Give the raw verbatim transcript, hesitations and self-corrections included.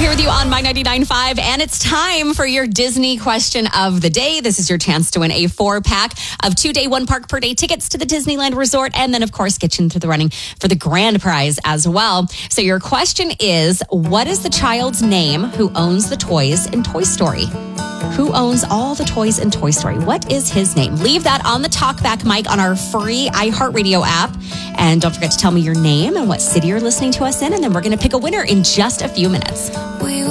here with you on My ninety-nine point five, and it's time for your Disney question of the day. This is your chance to win a four-pack of two-day, one-park per day tickets to the Disneyland Resort, and then, of course, get you into the running for the grand prize as well. So your question is, what is the child's name who owns the toys in Toy Story? Who owns all the toys in Toy Story? What is his name? Leave that on the talkback mic on our free iHeartRadio app. And don't forget to tell me your name and what city you're listening to us in, and then we're going to pick a winner in just a few minutes.